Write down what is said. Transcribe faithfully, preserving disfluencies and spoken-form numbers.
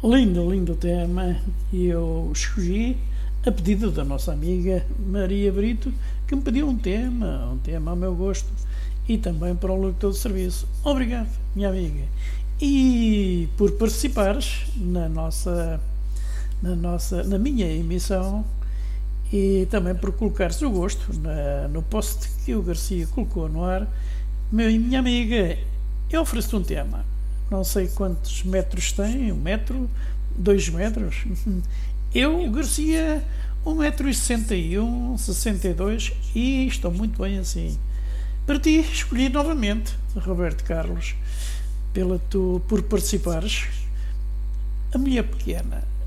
Lindo, lindo tema. E eu escolhi a pedido da nossa amiga Maria Brito, que me pediu um tema, um tema ao meu gosto e também para o locutor de serviço. Obrigado, minha amiga. E por participares na nossa, na nossa, na minha emissão e também por colocares o gosto na, no post que o Garcia colocou no ar. Meu e minha amiga, eu ofereço um tema. Não sei quantos metros tem, um metro, dois metros. Eu, Garcia, um metro e sessenta e um, sessenta e dois e estou muito bem assim. Para ti, escolhi novamente, Roberto Carlos, pela tu, por participares, a mulher pequena.